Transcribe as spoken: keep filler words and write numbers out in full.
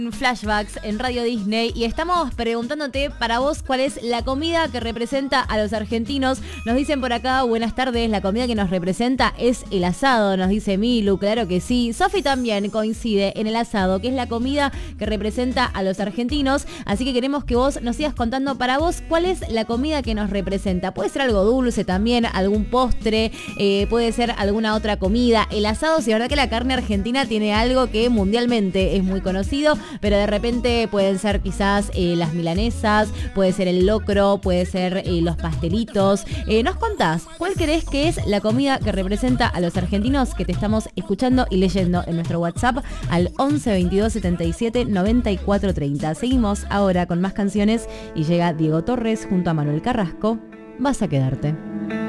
Flashbacks en Radio Disney y estamos preguntándote para vos cuál es la comida que representa a los argentinos. Nos dicen por acá, buenas tardes, la comida que nos representa es el asado, nos dice Milu, claro que sí. Sofi también coincide en el asado, que es la comida que representa a los argentinos, así que queremos que vos nos sigas contando para vos cuál es la comida que nos representa. Puede ser algo dulce también, algún postre, eh, puede ser alguna otra comida. El asado, sí, la verdad que la carne argentina tiene algo que mundialmente es muy conocido, pero de repente pueden ser quizás eh, las milanesas, puede ser el locro, puede ser eh, los pastelitos. Eh, ¿Nos contás cuál crees que es la comida que representa a los argentinos, que te estamos escuchando y leyendo en nuestro WhatsApp al once veintidós setenta y siete noventa y cuatro treinta? Seguimos ahora con más canciones y llega Diego Torres junto a Manuel Carrasco. Vas a quedarte.